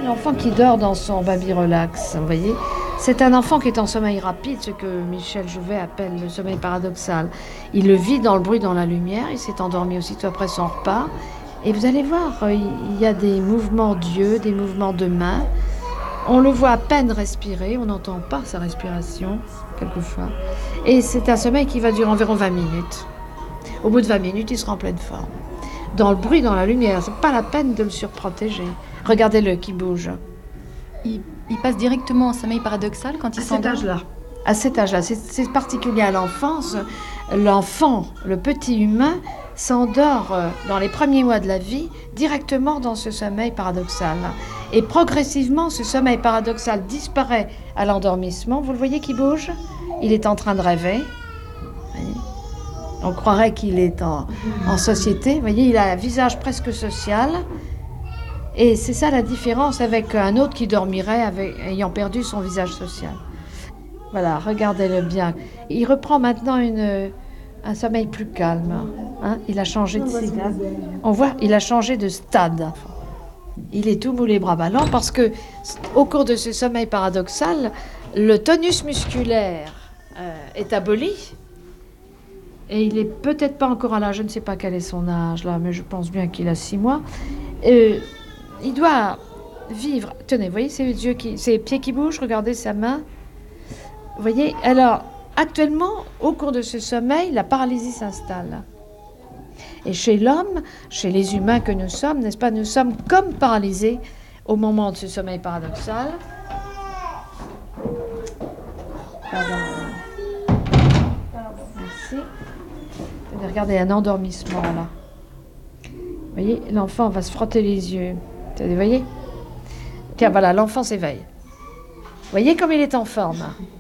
L'enfant qui dort dans son baby relax, vous voyez, c'est un enfant qui est en sommeil rapide, ce que Michel Jouvet appelle le sommeil paradoxal. Il le vit dans le bruit, dans la lumière, il s'est endormi aussitôt après son repas. Et vous allez voir, il y a des mouvements d'yeux, des mouvements de mains. On le voit à peine respirer, on n'entend pas sa respiration, quelquefois. Et c'est un sommeil qui va durer environ 20 minutes. Au bout de 20 minutes, il sera en pleine forme. Dans le bruit, dans la lumière, c'est pas la peine de le surprotéger. Regardez-le qui bouge. Il passe directement en sommeil paradoxal quand il s'endort. À cet âge-là, c'est particulier à l'enfance. L'enfant, le petit humain, s'endort dans les premiers mois de la vie directement dans ce sommeil paradoxal. Et progressivement, ce sommeil paradoxal disparaît à l'endormissement. Vous le voyez qui bouge? Il est en train de rêver. On croirait qu'il est en société. Vous voyez, il a un visage presque social. Et c'est ça la différence avec un autre qui dormirait ayant perdu son visage social. Voilà, regardez-le bien. Il reprend maintenant un sommeil plus calme. Hein, il a changé de stade. On voit, il a changé de stade. Il est tout mou les bras ballants parce que, au cours de ce sommeil paradoxal, le tonus musculaire est aboli. Et il est peut-être pas encore à l'âge, je ne sais pas quel est son âge là, mais je pense bien qu'il a 6 mois. Il doit vivre. Tenez, vous voyez ses pieds qui bougent, regardez sa main. Vous voyez, alors, actuellement, au cours de ce sommeil, la paralysie s'installe. Et chez l'homme, chez les humains que nous sommes, n'est-ce pas, nous sommes comme paralysés au moment de ce sommeil paradoxal. Pardon. Merci. Regardez, un endormissement, là. Vous voyez, l'enfant va se frotter les yeux. Vous voyez? Tiens, voilà, l'enfant s'éveille. Vous voyez comme il est en forme.